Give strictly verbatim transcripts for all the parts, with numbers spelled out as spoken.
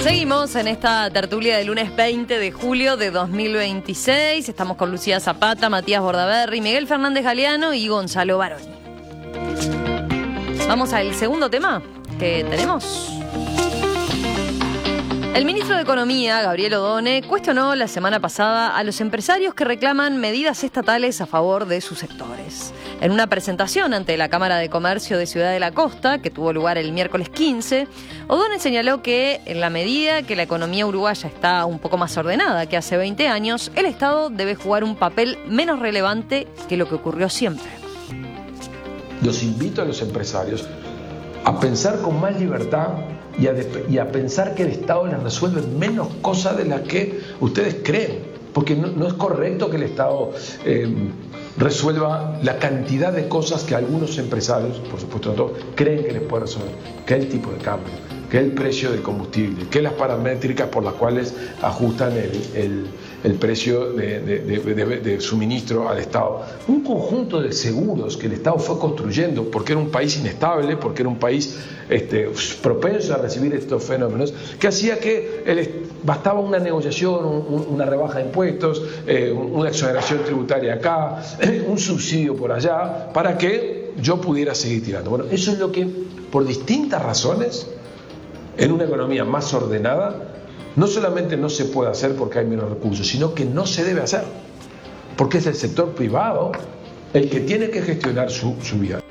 Seguimos en esta tertulia del lunes veinte de julio de dos mil veintiséis. Estamos con Lucía Zapata, Matías Bordaberry, Miguel Fernández Galeano y Gonzalo Baroni. Vamos al segundo tema que tenemos. El ministro de Economía, Gabriel Odone, cuestionó la semana pasada a los empresarios que reclaman medidas estatales a favor de sus sectores. En una presentación ante la Cámara de Comercio de Ciudad de la Costa, que tuvo lugar el miércoles quince, Odone señaló que, en la medida que la economía uruguaya está un poco más ordenada que hace veinte años, el Estado debe jugar un papel menos relevante que lo que ocurrió siempre. Los invito a los empresarios a pensar con más libertad y a, y a pensar que el Estado les resuelve menos cosas de las que ustedes creen, porque no, no es correcto que el Estado eh, resuelva la cantidad de cosas que algunos empresarios, por supuesto no todos, creen que les puede resolver, que es el tipo de cambio, que es el precio del combustible, que es las paramétricas por las cuales ajustan el, el, el precio de, de, de, de, de suministro al Estado. Un conjunto de seguros que el Estado fue construyendo porque era un país inestable, porque era un país este, propenso a recibir estos fenómenos, que hacía que el, bastaba una negociación, un, una rebaja de impuestos, eh, una exoneración tributaria acá, un subsidio por allá, para que yo pudiera seguir tirando. Bueno, eso es lo que, por distintas razones, en una economía más ordenada, no solamente no se puede hacer porque hay menos recursos, sino que no se debe hacer, porque es el sector privado el que tiene que gestionar su, su vida.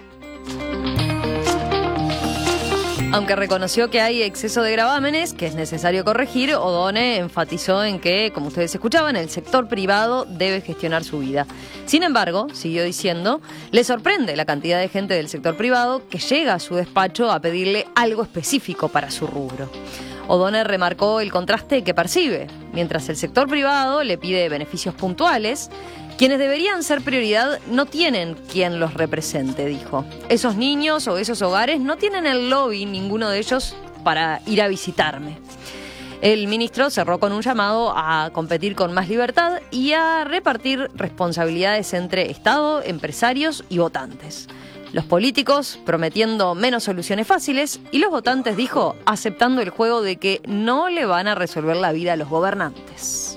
Aunque reconoció que hay exceso de gravámenes que es necesario corregir, Odone enfatizó en que, como ustedes escuchaban, el sector privado debe gestionar su vida. Sin embargo, siguió diciendo, le sorprende la cantidad de gente del sector privado que llega a su despacho a pedirle algo específico para su rubro. Odone remarcó el contraste que percibe. Mientras el sector privado le pide beneficios puntuales, quienes deberían ser prioridad no tienen quien los represente, dijo. Esos niños o esos hogares no tienen el lobby, ninguno de ellos, para ir a visitarme. El ministro cerró con un llamado a competir con más libertad y a repartir responsabilidades entre Estado, empresarios y votantes. Los políticos prometiendo menos soluciones fáciles y los votantes, dijo, aceptando el juego de que no le van a resolver la vida a los gobernantes.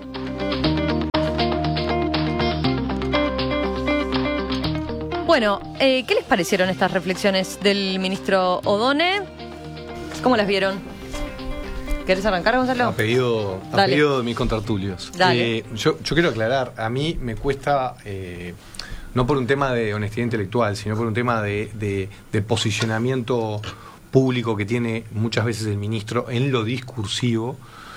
Bueno, eh, ¿qué les parecieron estas reflexiones del ministro Odone? ¿Cómo las vieron? ¿Querés arrancar, Gonzalo? A pedido, a pedido de mis contertulios. Eh, yo, yo quiero aclarar, a mí me cuesta, eh, no por un tema de honestidad intelectual, sino por un tema de, de, de posicionamiento público que tiene muchas veces el ministro en lo discursivo.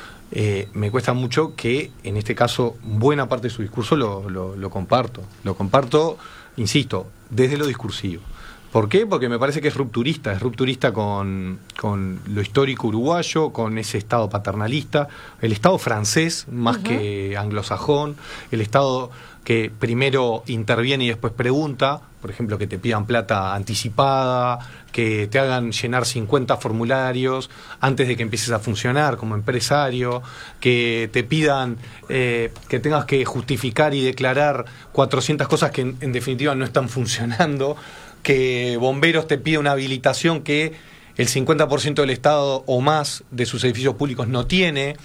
Eh, me cuesta mucho que, en este caso, buena parte de su discurso lo, lo, lo comparto. Lo comparto, insisto, desde lo discursivo. ¿Por qué? Porque me parece que es rupturista, es rupturista con, con lo histórico uruguayo, con ese Estado paternalista, el Estado francés más uh-huh. que anglosajón, el Estado que primero interviene y después pregunta, por ejemplo, que te pidan plata anticipada, que te hagan llenar cincuenta formularios antes de que empieces a funcionar como empresario, que te pidan eh, que tengas que justificar y declarar cuatrocientas cosas que en, en definitiva no están funcionando, que bomberos te pide una habilitación que el cincuenta por ciento del Estado o más de sus edificios públicos no tiene,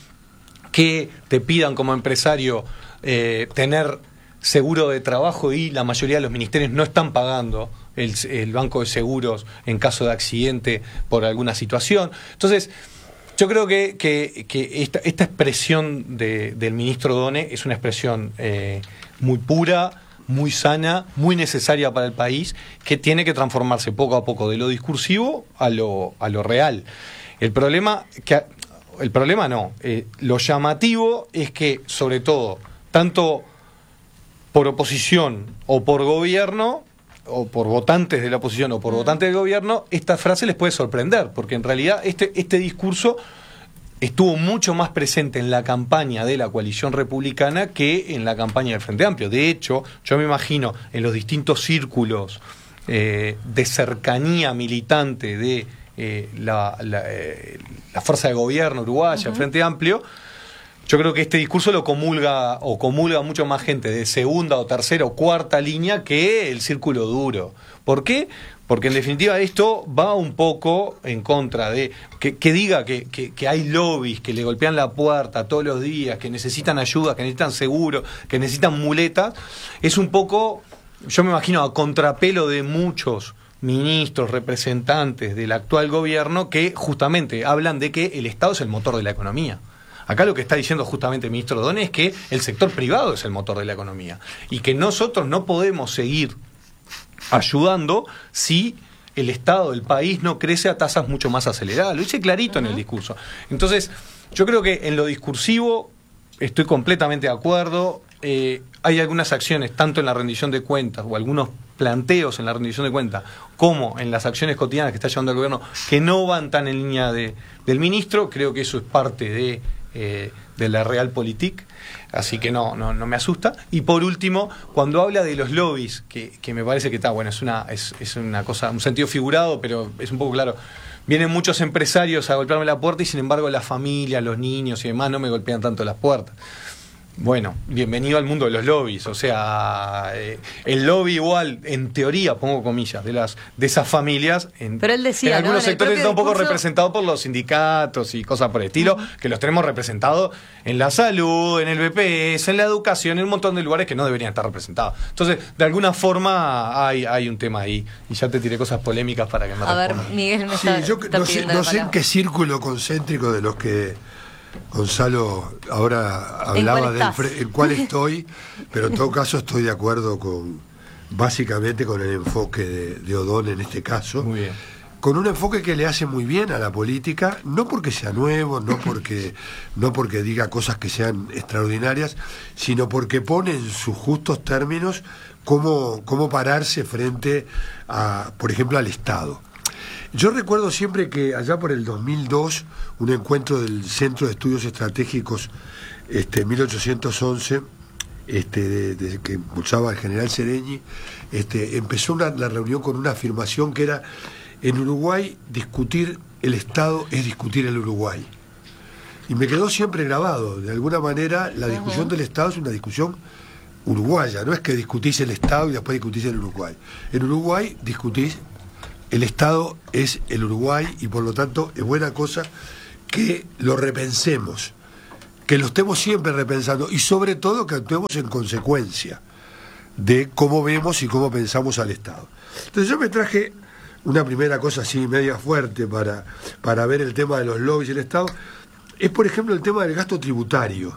que te pidan como empresario eh, tener seguro de trabajo y la mayoría de los ministerios no están pagando el, el banco de seguros en caso de accidente por alguna situación. Entonces, yo creo que, que, que esta, esta expresión de, del ministro Odone es una expresión eh, muy pura, muy sana, muy necesaria para el país, que tiene que transformarse poco a poco de lo discursivo a lo, a lo real. El problema, que, el problema no, eh, lo llamativo es que, sobre todo, tanto por oposición o por gobierno, o por votantes de la oposición o por votantes del gobierno, esta frase les puede sorprender, porque en realidad este, este discurso estuvo mucho más presente en la campaña de la coalición republicana que en la campaña del Frente Amplio. De hecho, yo me imagino en los distintos círculos eh, de cercanía militante de eh, la, la, eh, la fuerza de gobierno uruguaya, uh-huh. el Frente Amplio, yo creo que este discurso lo comulga o comulga mucho más gente de segunda o tercera o cuarta línea que el círculo duro. ¿Por qué? Porque en definitiva esto va un poco en contra de que, que diga que, que, que hay lobbies que le golpean la puerta todos los días, que necesitan ayuda, que necesitan seguro, que necesitan muletas. Es un poco, yo me imagino, a contrapelo de muchos ministros, representantes del actual gobierno que justamente hablan de que el Estado es el motor de la economía. Acá lo que está diciendo justamente el ministro Odone es que el sector privado es el motor de la economía y que nosotros no podemos seguir ayudando si el Estado, el país no crece a tasas mucho más aceleradas. Lo dice clarito uh-huh. en el discurso. Entonces, yo creo que en lo discursivo estoy completamente de acuerdo. Eh, hay algunas acciones, tanto en la rendición de cuentas o algunos planteos en la rendición de cuentas, como en las acciones cotidianas que está llevando el gobierno, que no van tan en línea de, del ministro. Creo que eso es parte de, eh, de la realpolitik. Así que no, no, no me asusta. Y por último, cuando habla de los lobbies, que, que me parece que está, bueno, es una, es, es una cosa, un sentido figurado, pero es un poco claro. Vienen muchos empresarios a golpearme la puerta y sin embargo la familia, los niños y demás no me golpean tanto las puertas. Bueno, bienvenido al mundo de los lobbies, o sea, eh, el lobby igual, en teoría, pongo comillas, de las de esas familias, en, Pero él decía, en algunos ¿no? en sectores está un poco discurso... representado por los sindicatos y cosas por el estilo, uh-huh. que los tenemos representados en la salud, en el B P S, en la educación, en un montón de lugares que no deberían estar representados. Entonces, de alguna forma hay, hay un tema ahí, y ya te tiré cosas polémicas para que me A respondan. ver, Miguel me sí, está, yo está no sé, no sé en qué círculo concéntrico de los que Gonzalo ahora hablaba del fre- en cuál estoy, pero en todo caso estoy de acuerdo con básicamente con el enfoque de, de Odone en este caso. Muy bien. Con un enfoque que le hace muy bien a la política, no porque sea nuevo, no porque no porque diga cosas que sean extraordinarias, sino porque pone en sus justos términos cómo, cómo pararse frente a, por ejemplo, al Estado. Yo recuerdo siempre que allá por el dos mil dos, un encuentro del Centro de Estudios Estratégicos, este, mil ochocientos once, este, de, de, que impulsaba el general Sereñi, este, empezó una, la reunión con una afirmación que era: en Uruguay discutir el Estado es discutir el Uruguay. Y me quedó siempre grabado. De alguna manera la discusión uh-huh. del Estado es una discusión uruguaya, no es que discutís el Estado y después discutís el Uruguay. En Uruguay discutís el Estado es el Uruguay y por lo tanto es buena cosa que lo repensemos, que lo estemos siempre repensando y sobre todo que actuemos en consecuencia de cómo vemos y cómo pensamos al Estado. Entonces yo me traje una primera cosa así media fuerte para, para ver el tema de los lobbies y el Estado, es por ejemplo el tema del gasto tributario,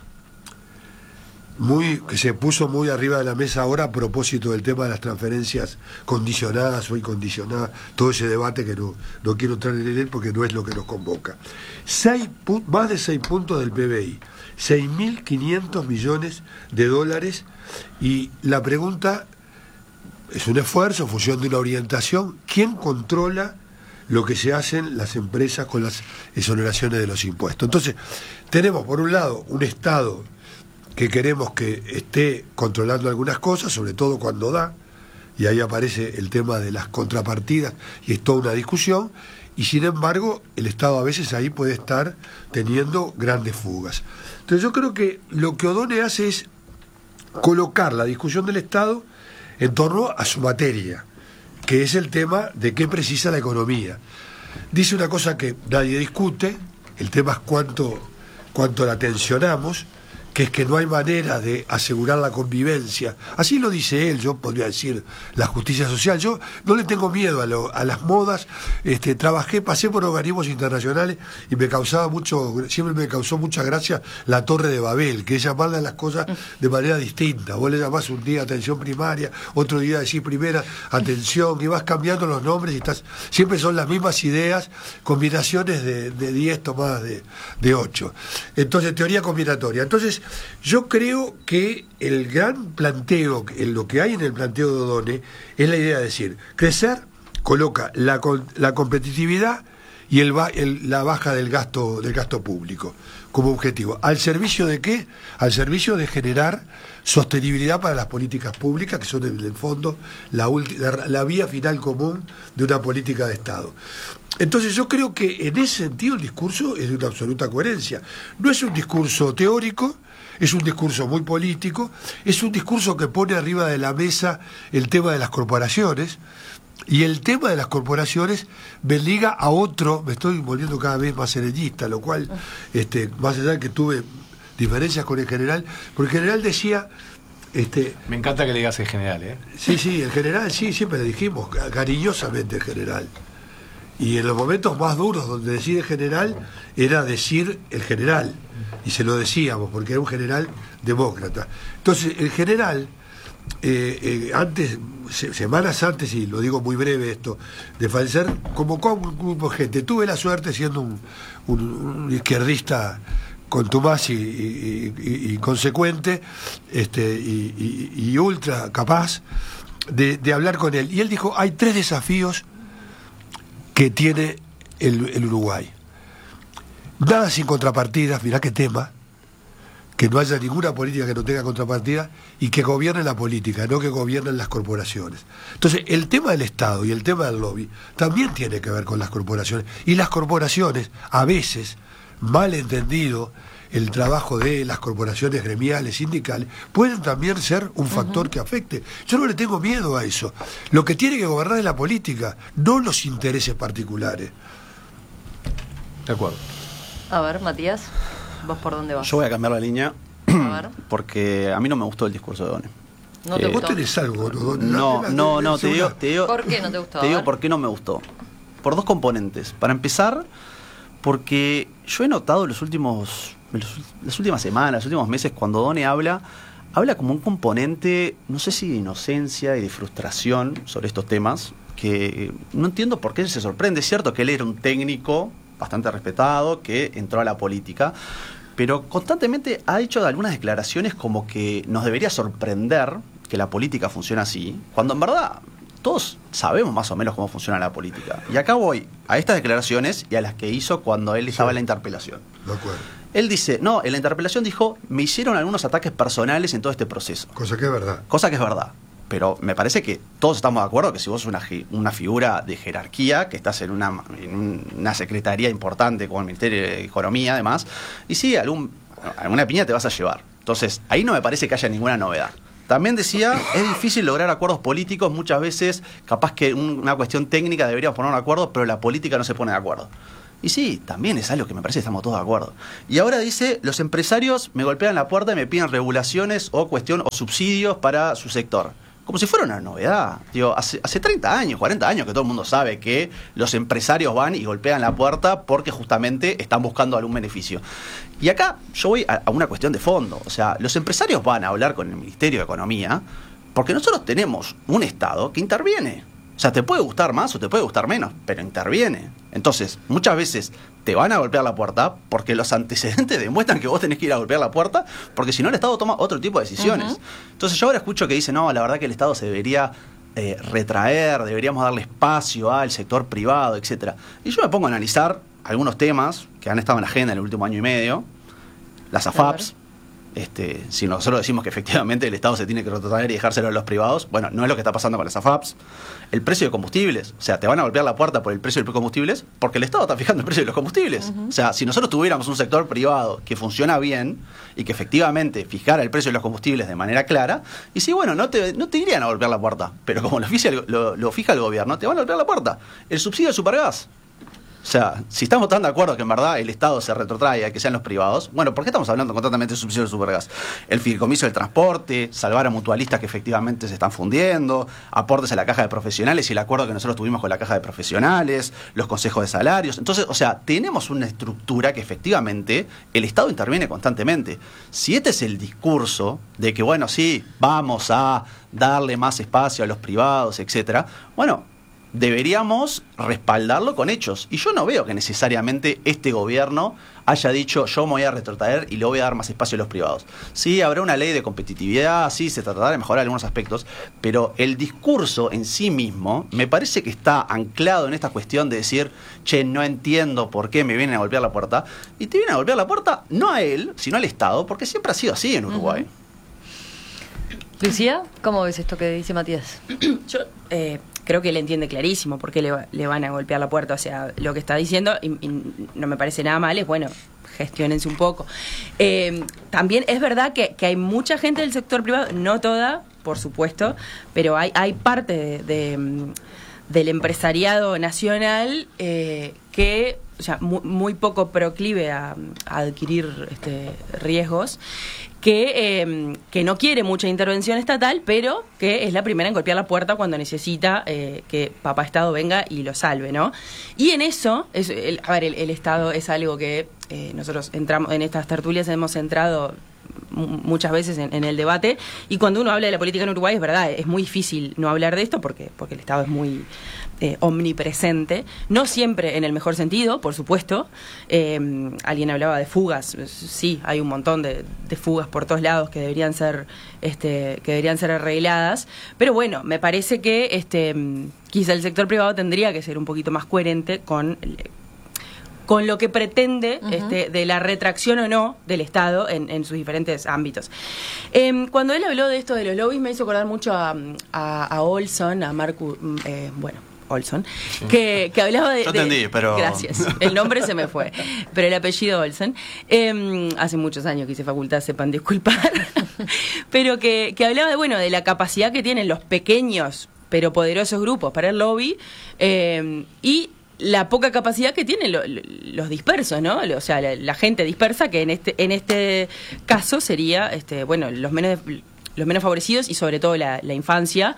muy que se puso muy arriba de la mesa ahora a propósito del tema de las transferencias condicionadas o incondicionadas, todo ese debate que no, no quiero entrar en él porque no es lo que nos convoca. Seis, más de seis puntos del P B I, seis mil quinientos millones de dólares, y la pregunta es un esfuerzo en función de una orientación. ¿Quién controla lo que se hacen las empresas con las exoneraciones de los impuestos? Entonces, tenemos por un lado un Estado que queremos que esté controlando algunas cosas, sobre todo cuando da, y ahí aparece el tema de las contrapartidas, y es toda una discusión, y sin embargo el Estado a veces ahí puede estar teniendo grandes fugas. Entonces yo creo que lo que Odone hace es colocar la discusión del Estado en torno a su materia, que es el tema de qué precisa la economía. Dice una cosa que nadie discute, el tema es cuánto, cuánto la tensionamos, que es que no hay manera de asegurar la convivencia. Así lo dice él, yo podría decir la justicia social. Yo no le tengo miedo a, lo, a las modas. Este, trabajé, pasé por organismos internacionales y me causaba mucho, siempre me causó mucha gracia la Torre de Babel, que es llamarle a las cosas de manera distinta. Vos le llamás un día atención primaria, otro día decís primera atención, y vas cambiando los nombres y estás, siempre son las mismas ideas, combinaciones de, de diez tomadas de, de ocho. Entonces, teoría combinatoria. Entonces, yo creo que el gran planteo, lo que hay en el planteo de Odone, es la idea de decir, crecer coloca la, la competitividad y el, el, la baja del gasto, del gasto público como objetivo. ¿Al servicio de qué? Al servicio de generar sostenibilidad para las políticas públicas, que son en el fondo la, la, la vía final común de una política de Estado. Entonces yo creo que en ese sentido el discurso es de una absoluta coherencia. No es un discurso teórico, es un discurso muy político, es un discurso que pone arriba de la mesa el tema de las corporaciones, y el tema de las corporaciones me liga a otro, me estoy volviendo cada vez más serellista, lo cual, este, más allá de que tuve diferencias con el general, porque el general decía... Este, me encanta que le digas el general, ¿eh? Sí, sí, el general, sí, siempre le dijimos, cariñosamente el general. Y en los momentos más duros donde decide general, era decir el general. Y se lo decíamos, porque era un general demócrata. Entonces, el general, eh, eh, antes, se, semanas antes, y lo digo muy breve esto, de fallecer, convocó a un grupo de gente. Tuve la suerte, siendo un, un, un izquierdista contumaz y, y, y, y consecuente, este, y, y, y ultra capaz, de, de hablar con él. Y él dijo, hay tres desafíos que tiene el, el Uruguay. Nada sin contrapartidas, mirá qué tema, que no haya ninguna política que no tenga contrapartida, y que gobierne la política, no que gobiernen las corporaciones. Entonces, el tema del Estado y el tema del lobby también tiene que ver con las corporaciones. Y las corporaciones, a veces, mal entendido el trabajo de las corporaciones gremiales, sindicales, pueden también ser un factor uh-huh. que afecte. Yo no le tengo miedo a eso. Lo que tiene que gobernar es la política, no los intereses particulares. De acuerdo. A ver, Matías, ¿vos por dónde vas? Yo voy a cambiar la línea a ver. Porque a mí no me gustó el discurso de Done. ¿No te eh, gustó? ¿Vos tenés algo? No, no, no, no, no te, digo, te digo... ¿Por qué no te gustó? Te digo por qué no me gustó. Por dos componentes. Para empezar, porque yo he notado los últimos... las últimas semanas, los últimos meses, cuando Done habla, habla como un componente, no sé si de inocencia y de frustración sobre estos temas, que no entiendo por qué él se sorprende. Es cierto que él era un técnico bastante respetado, que entró a la política, pero constantemente ha hecho algunas declaraciones como que nos debería sorprender que la política funciona así, cuando en verdad todos sabemos más o menos cómo funciona la política. Y acá voy a estas declaraciones y a las que hizo cuando él estaba sí. en la interpelación. De acuerdo. Él dice, no, en la interpelación dijo, me hicieron algunos ataques personales en todo este proceso. Cosa que es verdad. Cosa que es verdad. Pero me parece que todos estamos de acuerdo que si vos sos una, una figura de jerarquía, que estás en una, en una secretaría importante como el Ministerio de Economía, además, y sí, algún, alguna piña te vas a llevar. Entonces, ahí no me parece que haya ninguna novedad. También decía, es difícil lograr acuerdos políticos, muchas veces, capaz que un, una cuestión técnica deberíamos poner un acuerdo, pero la política no se pone de acuerdo. Y sí, también es algo que me parece que estamos todos de acuerdo. Y ahora dice, los empresarios me golpean la puerta y me piden regulaciones o cuestión o subsidios para su sector. Como si fuera una novedad. Digo, hace, hace treinta años, cuarenta años que todo el mundo sabe que los empresarios van y golpean la puerta porque justamente están buscando algún beneficio. Y acá yo voy a, a una cuestión de fondo. O sea, los empresarios van a hablar con el Ministerio de Economía porque nosotros tenemos un Estado que interviene. O sea, te puede gustar más o te puede gustar menos, pero interviene. Entonces, muchas veces te van a golpear la puerta porque los antecedentes demuestran que vos tenés que ir a golpear la puerta, porque si no el Estado toma otro tipo de decisiones. Uh-huh. Entonces yo ahora escucho que dice, no, la verdad que el Estado se debería eh, retraer, deberíamos darle espacio al sector privado, etcétera. Y yo me pongo a analizar algunos temas que han estado en la agenda en el último año y medio, las A F A Ps. Este, si nosotros decimos que efectivamente el Estado se tiene que retratar y dejárselo a los privados, bueno, no es lo que está pasando con las A F A Ps. El precio de combustibles, o sea, te van a golpear la puerta por el precio de los combustibles porque el Estado está fijando el precio de los combustibles. Uh-huh. O sea, si nosotros tuviéramos un sector privado que funciona bien y que efectivamente fijara el precio de los combustibles de manera clara, y sí, bueno, no te, no te irían a golpear la puerta, pero como lo, oficial, lo, lo fija el gobierno, te van a golpear la puerta. El subsidio del supergas. O sea, si estamos tan de acuerdo que en verdad el Estado se retrotrae a que sean los privados, bueno, ¿por qué estamos hablando constantemente de subsidio del supergas? El fideicomiso del transporte, salvar a mutualistas que efectivamente se están fundiendo, aportes a la caja de profesionales y el acuerdo que nosotros tuvimos con la caja de profesionales, los consejos de salarios. Entonces, o sea, tenemos una estructura que efectivamente el Estado interviene constantemente. Si este es el discurso de que, bueno, sí, vamos a darle más espacio a los privados, etcétera, bueno, deberíamos respaldarlo con hechos. Y yo no veo que necesariamente este gobierno haya dicho yo me voy a retrotraer y le voy a dar más espacio a los privados. Sí, habrá una ley de competitividad, sí, se tratará de mejorar algunos aspectos, pero el discurso en sí mismo me parece que está anclado en esta cuestión de decir, che, no entiendo por qué me vienen a golpear la puerta. Y te vienen a golpear la puerta no a él, sino al Estado, porque siempre ha sido así en Uruguay. Uh-huh. Lucía, ¿cómo ves esto que dice Matías? Yo, eh, creo que él entiende clarísimo por qué le, va, le van a golpear la puerta. O sea, lo que está diciendo, y, y no me parece nada mal, es bueno, gestiónense un poco. Eh, también es verdad que, que hay mucha gente del sector privado, no toda, por supuesto, pero hay, hay parte de, de, del empresariado nacional eh, que, o sea, muy, muy poco proclive a, a adquirir este, riesgos, que, eh, que no quiere mucha intervención estatal, pero que es la primera en golpear la puerta cuando necesita eh, que papá Estado venga y lo salve, ¿no? Y en eso, es, el, a ver, el, el Estado es algo que eh, nosotros entramos en estas tertulias, hemos entrado muchas veces en, en el debate, y cuando uno habla de la política en Uruguay, es verdad, es muy difícil no hablar de esto porque, porque el Estado es muy eh, omnipresente, no siempre en el mejor sentido, por supuesto. Eh, alguien hablaba de fugas, sí, hay un montón de, de fugas por todos lados que deberían ser este, que deberían ser arregladas, pero bueno, me parece que este, quizá el sector privado tendría que ser un poquito más coherente con con lo que pretende uh-huh. este, de la retracción o no del Estado en, en sus diferentes ámbitos. Eh, cuando él habló de esto de los lobbies, me hizo acordar mucho a, a, a Olson, a Marco, eh, bueno, Olson, sí. que, que hablaba de... Yo entendí, de, pero... Gracias, el nombre se me fue, pero el apellido Olson. Eh, hace muchos años que hice facultad, sepan disculpar, pero que, que hablaba de, bueno, de la capacidad que tienen los pequeños pero poderosos grupos para el lobby eh, y la poca capacidad que tienen lo, lo, los dispersos, ¿no? O sea, la, la gente dispersa, que en este en este caso sería, este, bueno, los menos los menos favorecidos y sobre todo la, la infancia,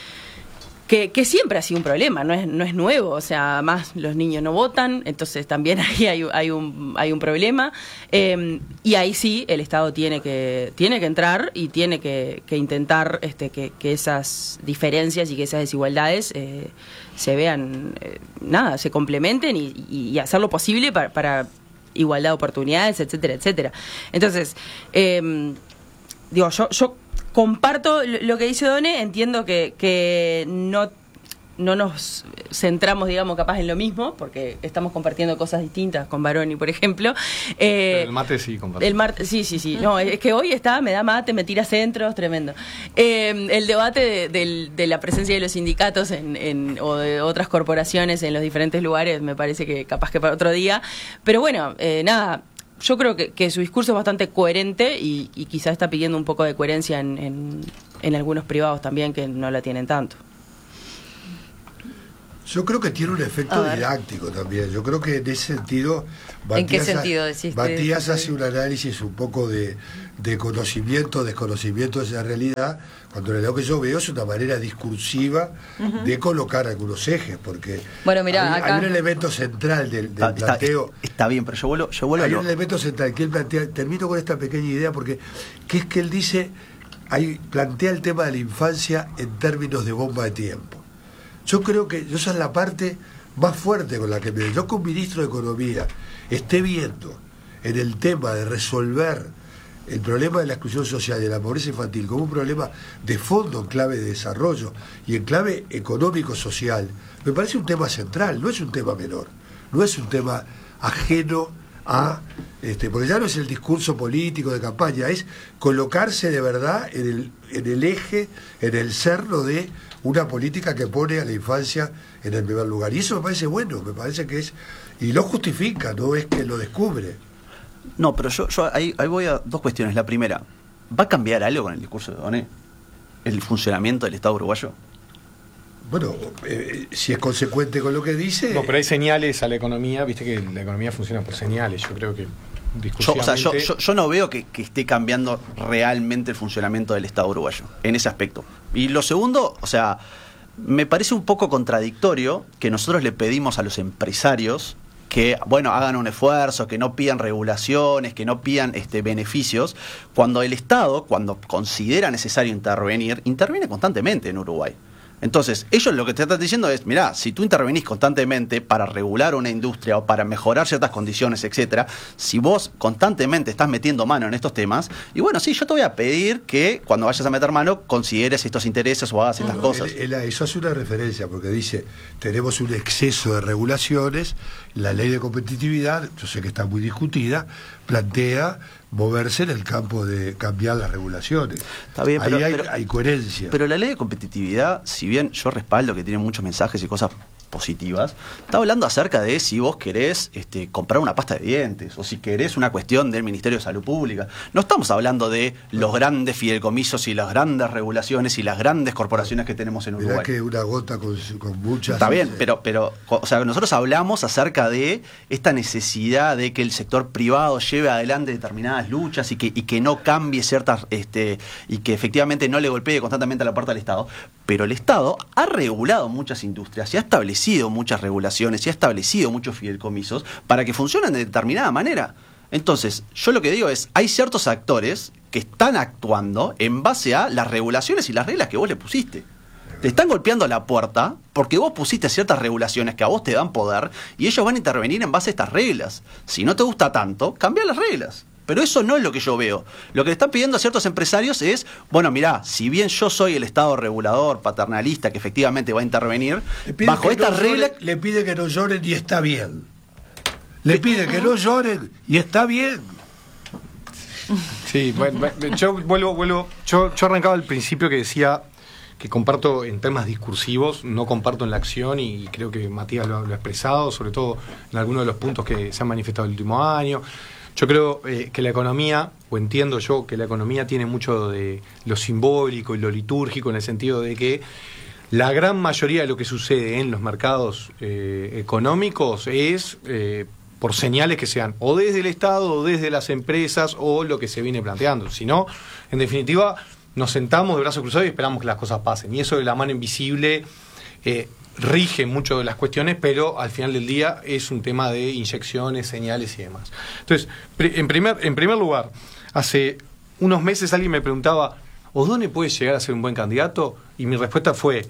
que, que siempre ha sido un problema, no es no es nuevo, o sea, más los niños no votan, entonces también ahí hay, hay un hay un problema, eh, y ahí sí el Estado tiene que tiene que entrar y tiene que, que intentar este que, que esas diferencias y que esas desigualdades eh, se vean, eh, nada, se complementen y, y, y hacer lo posible para, para igualdad de oportunidades, etcétera, etcétera. Entonces, eh, digo, yo, yo comparto lo que dice Done, entiendo que, que no, no nos centramos, digamos, capaz en lo mismo, porque estamos compartiendo cosas distintas con Baroni, por ejemplo. Eh, Pero el mate sí compartimos. El mate, sí, sí, sí. No, es que hoy está, me da mate, me tira centros, tremendo. Eh, el debate de, de, de la presencia de los sindicatos en, en, o de otras corporaciones en los diferentes lugares, me parece que capaz que para otro día. Pero bueno, eh, nada, yo creo que, que su discurso es bastante coherente y, y quizá está pidiendo un poco de coherencia en, en, en algunos privados también que no la tienen tanto. Yo creo que tiene un efecto didáctico también. Yo creo que en ese sentido... Matías, ¿en qué sentido decís? Matías hace un análisis un poco de, de conocimiento, desconocimiento de esa realidad, cuando lo que yo veo es una manera discursiva uh-huh. de colocar algunos ejes, porque bueno, mirá, hay, acá... hay un elemento central del, del está, planteo... Está, está bien, pero yo vuelvo... Yo vuelvo hay lo... un elemento central que él plantea... Termino con esta pequeña idea, porque que es que él dice... Hay, plantea el tema de la infancia en términos de bomba de tiempo. Yo creo que esa es la parte más fuerte con la que me... Yo, como ministro de Economía, esté viendo en el tema de resolver el problema de la exclusión social y de la pobreza infantil como un problema de fondo en clave de desarrollo y en clave económico-social, me parece un tema central, no es un tema menor, no es un tema ajeno a... Este, porque ya no es el discurso político de campaña, es colocarse de verdad en el, en el eje, en el cerno de una política que pone a la infancia en el primer lugar. Y eso me parece bueno, me parece que es... Y lo justifica, no es que lo descubre. No, pero yo, yo ahí, ahí voy a dos cuestiones. La primera, ¿va a cambiar algo con el discurso de Done? ¿El funcionamiento del Estado uruguayo? Bueno, eh, si es consecuente con lo que dice... No, pero hay señales a la economía, viste que la economía funciona por señales, yo creo que... Yo, o sea, yo, yo, yo no veo que, que esté cambiando realmente el funcionamiento del Estado uruguayo en ese aspecto. Y lo segundo, o sea, me parece un poco contradictorio que nosotros le pedimos a los empresarios que, bueno, hagan un esfuerzo, que no pidan regulaciones, que no pidan este, beneficios, cuando el Estado, cuando considera necesario intervenir, interviene constantemente en Uruguay. Entonces, ellos lo que te están diciendo es, mirá, si tú intervenís constantemente para regular una industria o para mejorar ciertas condiciones, etcétera, si vos constantemente estás metiendo mano en estos temas, y bueno, sí, yo te voy a pedir que cuando vayas a meter mano consideres estos intereses o hagas estas no, cosas. Él, él, eso hace una referencia, porque dice, tenemos un exceso de regulaciones, la ley de competitividad, yo sé que está muy discutida, plantea moverse en el campo de cambiar las regulaciones. Está bien, Ahí pero, hay, pero, hay coherencia. Pero la ley de competitividad, si bien yo respaldo que tiene muchos mensajes y cosas positivas, está hablando acerca de si vos querés este, comprar una pasta de dientes o si querés una cuestión del Ministerio de Salud Pública. No estamos hablando de los grandes fideicomisos y las grandes regulaciones y las grandes corporaciones que tenemos en Uruguay. Mirá que una gota con, con muchas... Está bien, pero, pero o sea, nosotros hablamos acerca de esta necesidad de que el sector privado lleve adelante determinadas luchas y que, y que no cambie ciertas, este, y que efectivamente no le golpee constantemente a la puerta del Estado. Pero el Estado ha regulado muchas industrias y ha establecido muchas regulaciones y ha establecido muchos fideicomisos para que funcionen de determinada manera. Entonces, yo lo que digo es, hay ciertos actores que están actuando en base a las regulaciones y las reglas que vos le pusiste. Te están golpeando la puerta porque vos pusiste ciertas regulaciones que a vos te dan poder y ellos van a intervenir en base a estas reglas. Si no te gusta tanto, cambia las reglas. Pero eso no es lo que yo veo. Lo que le están pidiendo a ciertos empresarios es, bueno, mirá, si bien yo soy el Estado regulador, paternalista, que efectivamente va a intervenir, bajo esta no regla... Lloren, le pide que no lloren y está bien. Le pide que no lloren y está bien. Sí, bueno, yo vuelvo, vuelvo, yo, yo arrancaba al principio que decía que comparto en temas discursivos, no comparto en la acción, y creo que Matías lo, lo ha expresado, sobre todo en algunos de los puntos que se han manifestado el último año. Yo creo eh, que la economía, o entiendo yo que la economía tiene mucho de lo simbólico y lo litúrgico, en el sentido de que la gran mayoría de lo que sucede en los mercados eh, económicos es eh, por señales que sean o desde el Estado o desde las empresas o lo que se viene planteando. Si no, en definitiva, nos sentamos de brazos cruzados y esperamos que las cosas pasen. Y eso de la mano invisible eh, rige mucho de las cuestiones, pero al final del día es un tema de inyecciones, señales y demás. Entonces, en primer, en primer lugar, hace unos meses alguien me preguntaba, ¿O'Donnell puede llegar a ser un buen candidato? Y mi respuesta fue,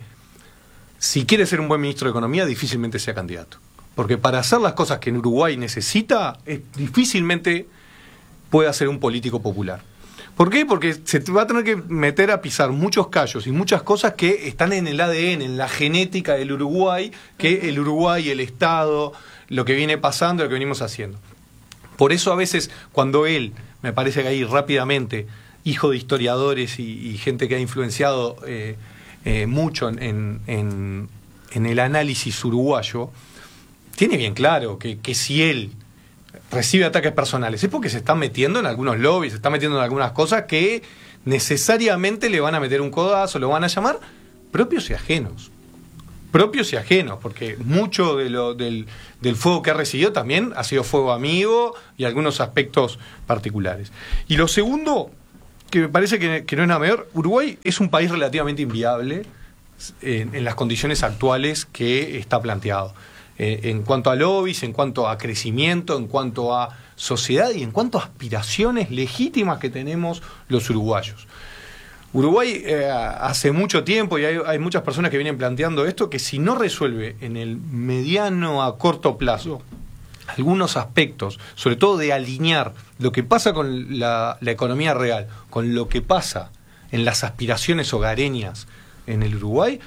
si quiere ser un buen ministro de Economía, difícilmente sea candidato. Porque para hacer las cosas que en Uruguay necesita, es, difícilmente puede ser un político popular. ¿Por qué? Porque se va a tener que meter a pisar muchos callos y muchas cosas que están en el A D N, en la genética del Uruguay, que el Uruguay, el Estado, lo que viene pasando, lo que venimos haciendo. Por eso a veces cuando él, me parece que ahí rápidamente, hijo de historiadores y, y gente que ha influenciado eh, eh, mucho en, en, en el análisis uruguayo, tiene bien claro que, que si él recibe ataques personales es porque se está metiendo en algunos lobbies, se está metiendo en algunas cosas que necesariamente le van a meter un codazo, lo van a llamar propios y ajenos. Propios y ajenos, porque mucho de lo, del, del fuego que ha recibido también ha sido fuego amigo y algunos aspectos particulares. Y lo segundo, que me parece que, que no es nada menor, Uruguay es un país relativamente inviable en, en las condiciones actuales que está planteado. Eh, en cuanto a lobbies, en cuanto a crecimiento, en cuanto a sociedad y en cuanto a aspiraciones legítimas que tenemos los uruguayos. Uruguay eh, hace mucho tiempo, y hay, hay muchas personas que vienen planteando esto, que si no resuelve en el mediano a corto plazo algunos aspectos, sobre todo de alinear lo que pasa con la, la economía real, con lo que pasa en las aspiraciones hogareñas en el Uruguay,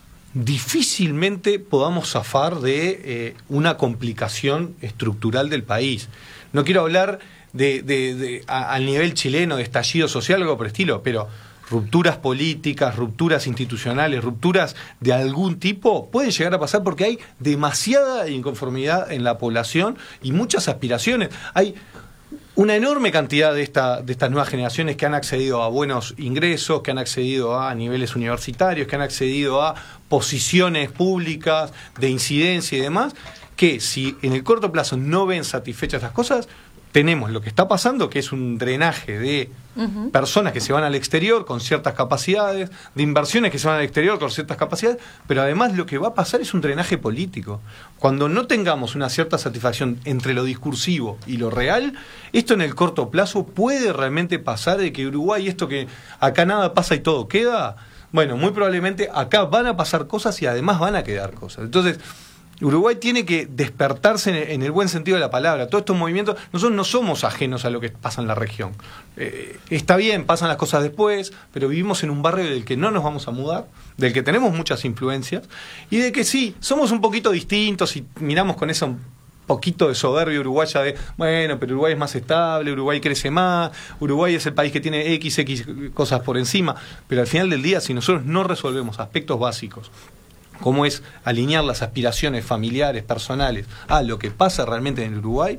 difícilmente podamos zafar de eh, una complicación estructural del país. No quiero hablar de, de, de a, al nivel chileno de estallido social o algo por el estilo, pero rupturas políticas, rupturas institucionales, rupturas de algún tipo pueden llegar a pasar porque hay demasiada inconformidad en la población y muchas aspiraciones. Hay una enorme cantidad de, esta, de estas nuevas generaciones que han accedido a buenos ingresos, que han accedido a niveles universitarios, que han accedido a posiciones públicas de incidencia y demás, que si en el corto plazo no ven satisfechas estas cosas, tenemos lo que está pasando, que es un drenaje de uh-huh. personas que se van al exterior con ciertas capacidades, de inversiones que se van al exterior con ciertas capacidades, pero además lo que va a pasar es un drenaje político. Cuando no tengamos una cierta satisfacción entre lo discursivo y lo real, esto en el corto plazo puede realmente pasar de que Uruguay, esto que acá nada pasa y todo queda, bueno, muy probablemente acá van a pasar cosas y además van a quedar cosas. Entonces, Uruguay tiene que despertarse en el, en el buen sentido de la palabra. Todos estos movimientos, nosotros no somos ajenos a lo que pasa en la región. Eh, está bien, pasan las cosas después, pero vivimos en un barrio del que no nos vamos a mudar, del que tenemos muchas influencias, y de que sí, somos un poquito distintos y miramos con esa poquito de soberbia uruguaya de, bueno, pero Uruguay es más estable, Uruguay crece más, Uruguay es el país que tiene X, X cosas por encima, pero al final del día, si nosotros no resolvemos aspectos básicos, como es alinear las aspiraciones familiares, personales, a lo que pasa realmente en el Uruguay,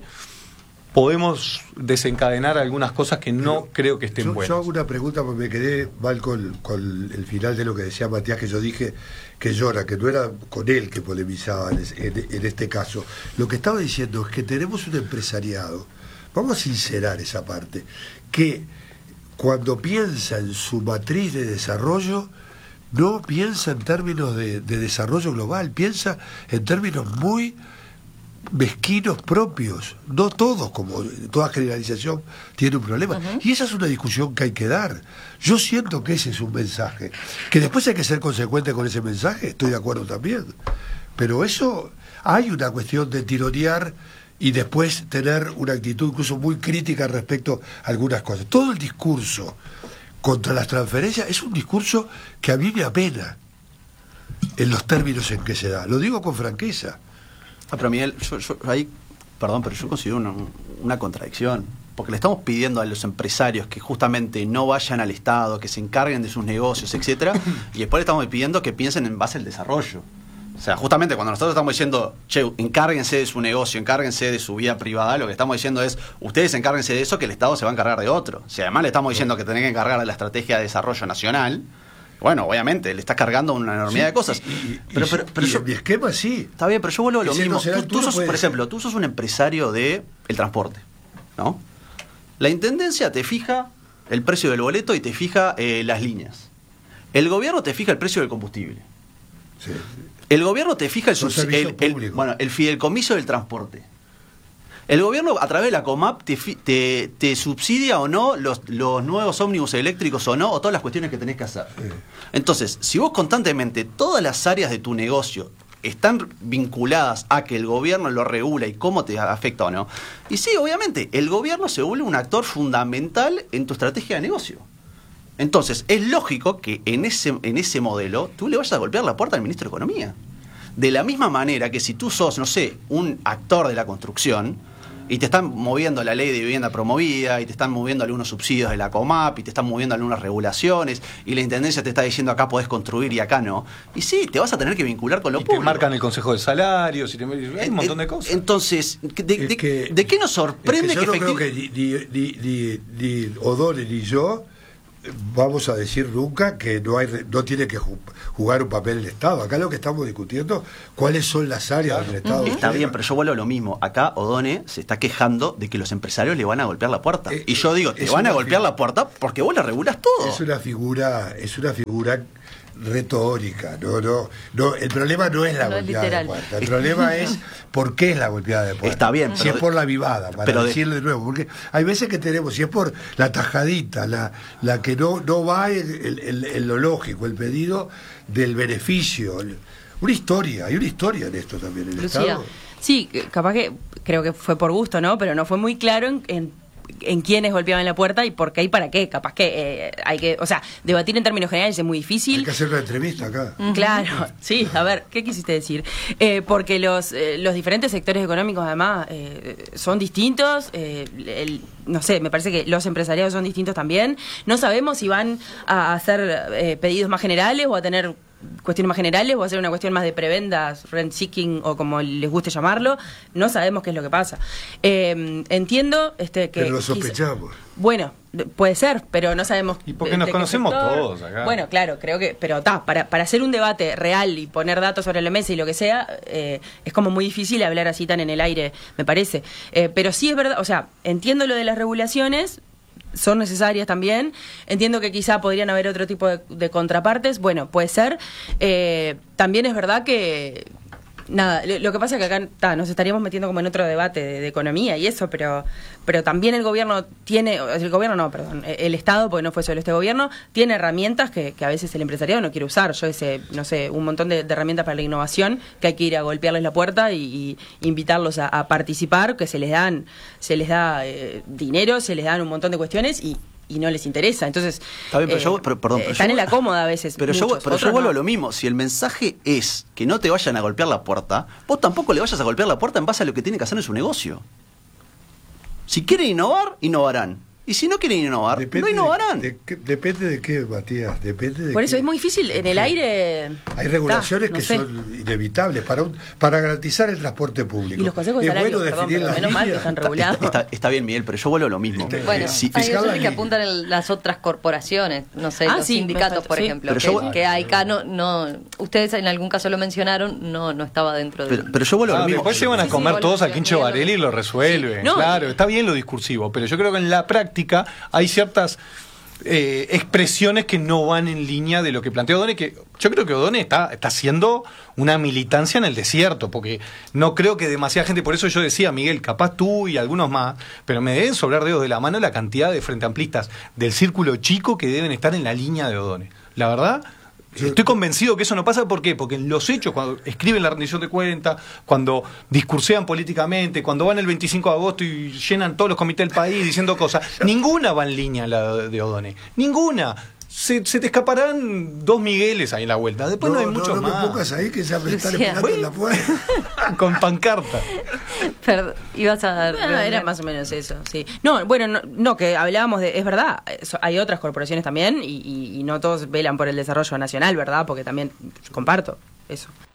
podemos desencadenar algunas cosas que no pero creo que estén yo, buenas. Yo hago una pregunta porque me quedé mal con, con el final de lo que decía Matías, que yo dije que llora, que no era con él que polemizaba en, en, en este caso. Lo que estaba diciendo es que tenemos un empresariado, vamos a sincerar esa parte, que cuando piensa en su matriz de desarrollo, no piensa en términos de, de desarrollo global, piensa en términos muy mezquinos propios. No todos, como toda generalización, tiene un problema. Uh-huh. Y esa es una discusión que hay que dar. Yo siento que ese es un mensaje. Que después hay que ser consecuente con ese mensaje, estoy de acuerdo también. Pero eso, hay una cuestión de tironear y después tener una actitud incluso muy crítica respecto a algunas cosas. Todo el discurso contra las transferencias es un discurso que a mí me apena en los términos en que se da. Lo digo con franqueza. Ah, pero Miguel, yo, yo ahí, perdón, pero yo considero una, una contradicción, porque le estamos pidiendo a los empresarios que justamente no vayan al Estado, que se encarguen de sus negocios, etcétera, y después le estamos pidiendo que piensen en base al desarrollo. O sea, justamente cuando nosotros estamos diciendo, che, encárguense de su negocio, encárguense de su vida privada, lo que estamos diciendo es, ustedes encárguense de eso, que el Estado se va a encargar de otro. Si además le estamos diciendo que tienen que encargar de la estrategia de desarrollo nacional, bueno, obviamente, le estás cargando una enormidad sí, de cosas. Y, y, pero, y, pero, pero y yo, en mi esquema sí. Está bien, pero yo vuelvo a lo Ese mismo. no será, Tú, tú tú no sos, por puedes. ejemplo, tú sos un empresario de el transporte, ¿no? La intendencia te fija el precio del boleto y te fija eh, las líneas. El gobierno te fija el precio del combustible. Sí. El gobierno te fija el, Son subs- el, el, bueno, el fideicomiso del transporte. El gobierno, a través de la COMAP, te, te, te subsidia o no los, los nuevos ómnibus eléctricos o no, o todas las cuestiones que tenés que hacer. Sí. Entonces, si vos constantemente, todas las áreas de tu negocio están vinculadas a que el gobierno lo regula y cómo te afecta o no, y sí, obviamente, el gobierno se vuelve un actor fundamental en tu estrategia de negocio. Entonces, es lógico que en ese, en ese modelo tú le vayas a golpear la puerta al ministro de Economía. De la misma manera que si tú sos, no sé, un actor de la construcción y te están moviendo la ley de vivienda promovida y te están moviendo algunos subsidios de la COMAP y te están moviendo algunas regulaciones y la intendencia te está diciendo acá podés construir y acá no, y sí, te vas a tener que vincular con lo y público. Te marcan el Consejo de Salarios y te... hay un montón de cosas. Entonces, ¿de, de, que, de qué nos sorprende es que yo que no creo que ni, ni, ni, ni O'Donnell ni yo vamos a decir nunca que no hay no tiene que jugar un papel el Estado. Acá lo que estamos discutiendo, cuáles son las áreas del Estado. Está bien, pero yo vuelvo a lo mismo. Acá O'Donnell se está quejando de que los empresarios le van a golpear la puerta. Eh, y yo digo, te van a golpear la puerta porque vos le regulás todo. Es una figura, es una figura retórica, no, no, no, el problema no es la no golpeada es de puerta, el problema es por qué es la golpeada de puerta. Está bien, si pero es por la vivada, para pero decirlo de... de nuevo, porque hay veces que tenemos, si es por la tajadita, la, la que no, no va en, en, en lo lógico, el pedido del beneficio, una historia, hay una historia en esto también en el Lucía, Estado. Sí, capaz que creo que fue por gusto, ¿no? Pero no fue muy claro en, en en quiénes golpeaban la puerta y por qué y para qué. Capaz que eh, hay que, o sea, debatir en términos generales es muy difícil. Hay que hacer una entrevista acá. Claro, sí, a ver, ¿qué quisiste decir? Eh, porque los eh, los diferentes sectores económicos además eh, son distintos, eh, el, no sé, me parece que los empresariados son distintos también. No sabemos si van a hacer eh, pedidos más generales o a tener cuestiones más generales o va a ser una cuestión más de prebendas, rent seeking o como les guste llamarlo. No sabemos qué es lo que pasa. Eh, entiendo este que... Pero lo sospechamos. Bueno, puede ser, pero no sabemos... Y porque nos conocemos todos acá. Bueno, claro, creo que... Pero está, para, para hacer un debate real y poner datos sobre la mesa y lo que sea, eh, es como muy difícil hablar así tan en el aire, me parece. Eh, pero sí es verdad, o sea, entiendo lo de las regulaciones, son necesarias también. Entiendo que quizá podrían haber otro tipo de, de contrapartes. Bueno, puede ser. Eh, también es verdad que... Nada, lo, lo que pasa es que acá ta, nos estaríamos metiendo como en otro debate de, de economía y eso, pero pero también el gobierno tiene, el gobierno no, perdón, el Estado, porque no fue solo este gobierno, tiene herramientas que, que a veces el empresariado no quiere usar. Yo ese, no sé, un montón de, de herramientas para la innovación que hay que ir a golpearles la puerta y, y invitarlos a, a participar, que se les dan, se les da eh, dinero, se les dan un montón de cuestiones y y no les interesa. Entonces, está bien, pero eh, yo, pero, perdón, pero están yo, en la cómoda a veces. Pero muchos, yo, pero yo otros vuelvo no. a lo mismo. Si el mensaje es que no te vayan a golpear la puerta, vos tampoco le vayas a golpear la puerta en base a lo que tiene que hacer en su negocio. Si quieren innovar, innovarán. Y si no quieren innovar, Depende no innovarán. De, de qué- depende de qué, Matías. Depende de Por eso qué. es muy difícil. En el aire. Hay regulaciones ta, no que sé. son inevitables para un, para garantizar el transporte público. Y los consejos de es salarios, bueno perdón, definir pero las menos mal que líneas. están Está, regulados. está- está bien, Miguel, pero yo vuelvo a lo mismo. Bueno, Eh, si- hay fiscal otros que la- apuntan en las otras corporaciones, no sé, Ah, los sí, sindicatos, bastante, por sí. ejemplo, Pero que, yo- que AICA no, no, ustedes en algún caso lo mencionaron, no, no estaba dentro de... pero, pero yo vuelvo a Ah, lo mismo. después se van a Sí, sí, comer igual todos lo al quincho Miguel lo Varela y lo resuelven. Sí. No, claro, y- está bien lo discursivo, pero yo creo que en la práctica hay ciertas eh, expresiones que no van en línea de lo que plantea O'Donnell, que yo creo que O'Donnell está, está haciendo una militancia en el desierto, porque no creo que demasiada gente, por eso yo decía, Miguel, capaz tú y algunos más, pero me deben sobrar dedos de la mano la cantidad de frente amplistas del círculo chico que deben estar en la línea de O'Donnell. La verdad... Estoy convencido que eso no pasa. ¿Por qué? Porque en los hechos, cuando escriben la rendición de cuentas, cuando discursean políticamente, cuando van el veinticinco de agosto y llenan todos los comités del país diciendo cosas, ninguna va en línea la de O'Donnell. Ninguna. Se, se te escaparán dos Migueles ahí en la vuelta. Después no, hay muchos no más. me pongas ahí que ya me están Lucía. esperando en la puerta. Con pancarta. Perdón, ibas a... Ah, era más o menos eso, sí. No, bueno, no, no, que hablábamos de... Es verdad, eso- hay otras corporaciones también y, y- y no todos velan por el desarrollo nacional, ¿verdad? Porque también comparto eso.